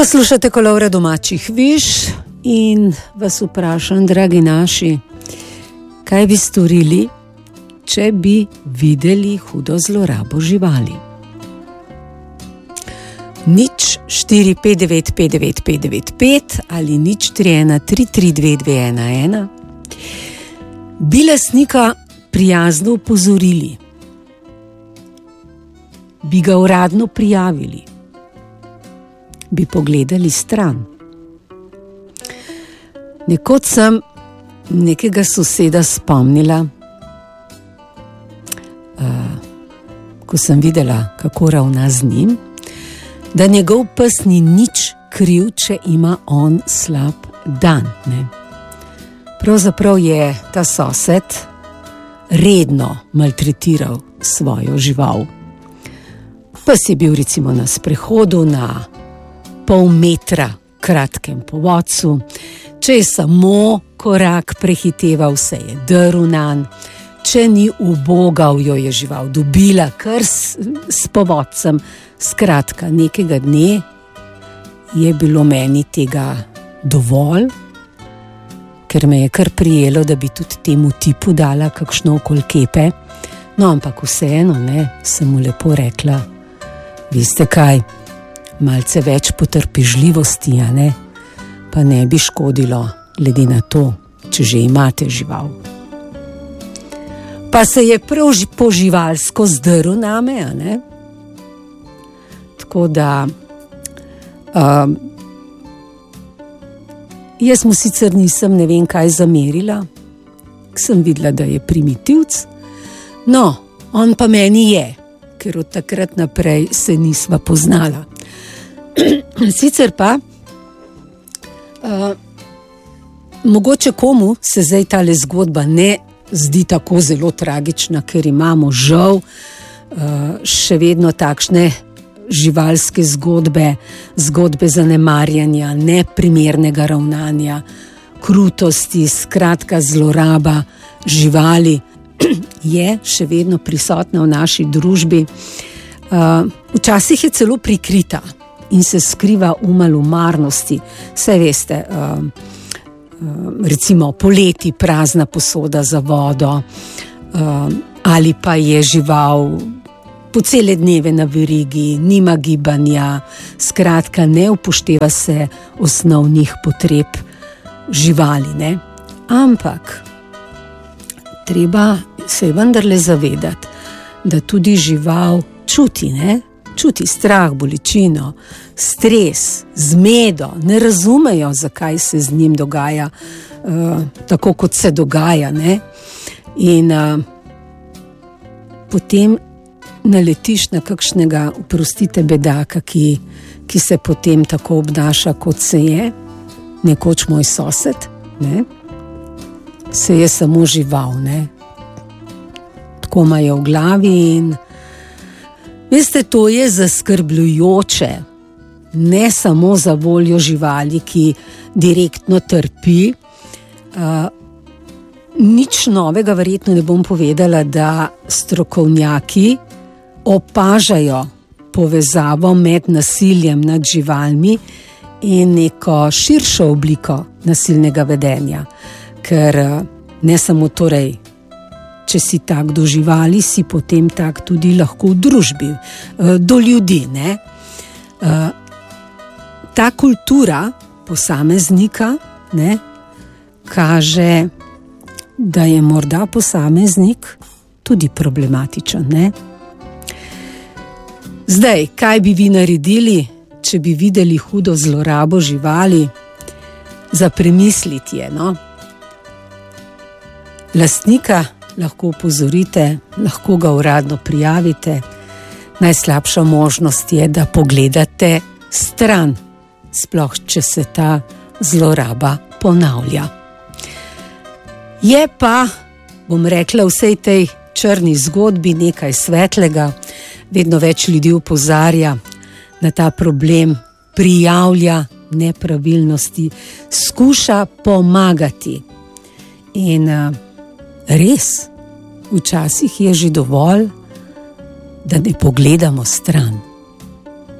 Poslušate Kolovre domačih viž in vas vprašam, dragi naši, kaj bi storili, če bi videli hudo zlorabo živali? Nič 4595595 ali nič 3133211 bi lastnika prijazno opozorili, bi ga uradno prijavili, bi pogledali stran. Nekoč sem nekega soseda spomnila, ko sem videla, kako ravna z njim, da njegov pes ni nič kriv, če ima on slab dan. Ne? Pravzaprav je ta sosed redno maltretiral svojo žival. Pes je bil recimo na sprehodu na pol metra kratkem povodcu, če je samo korak prehiteval, se je drl nanj, če ni ubogal, jo je žival dobila kar s povodcem. Skratka, nekega dne je bilo meni tega dovolj, ker me je kar prijelo, da bi tudi temu tipu dala kakšno okoli kepe. No, ampak vseeno, ne, sem mu lepo rekla, veste kaj, malce več potrpežljivosti, a ne, pa ne bi škodilo, glede na to, če že imate žival. Pa se je prav poživalsko zdrl name, a ne? Tako da jaz mu sicer nisem ne vem kaj zamerila, sem videla, da je primitivc, no, on pa meni je, ker od takrat naprej se nisva poznala. Sicer pa mogoče komu se zdaj tale zgodba ne zdi tako zelo tragična, ker imamo žal še vedno takšne živalske zgodbe, zgodbe zanemarjanja, neprimernega ravnanja, krutosti, skratka zloraba živali je še vedno prisotna v naši družbi. Včasih je celo prikrita in se skriva v malomarnosti. Saj veste, recimo poleti prazna posoda za vodo, ali pa je žival po cele dneve na verigi, nima gibanja, skratka ne upošteva se osnovnih potreb živali, ne? Ampak treba se je vendarle zavedati, da tudi žival čuti, ne? Čuti strah, bolečino, stres, zmedo, ne razumejo, zakaj se z njim dogaja tako, kot se dogaja, ne? In potem naletiš na kakšnega, oprostite, bedaka, ki se potem tako obnaša, kot se je, nekoč moj sosed, ne? Se je samo žival, ne? Tako ima je v glavi in veste, to je zaskrbljujoče, ne samo za voljo živali, ki direktno trpi. Nič novega verjetno ne bom povedala, da strokovnjaki opažajo povezavo med nasiljem nad živalmi in neko širšo obliko nasilnega vedenja. Ker ne samo torej, če si tak do živali, si potem tak tudi lahko v družbi, do ljudi, ne? Ta kultura posameznika, ne, kaže, da je morda posameznik tudi problematičen, ne? Zdaj, kaj bi vi naredili, če bi videli hudo zlorabo živali? Za premisliti je, no? Lastnika lahko opozorite, lahko ga uradno prijavite. Najslabša možnost je, da pogledate stran, sploh če se ta zloraba ponavlja. Je pa, bom rekla, vsej tej črni zgodbi nekaj svetlega. Vedno več ljudi opozarja na ta problem, prijavlja nepravilnosti, skuša pomagati. In res, včasih je že dovolj, da ne pogledamo stran.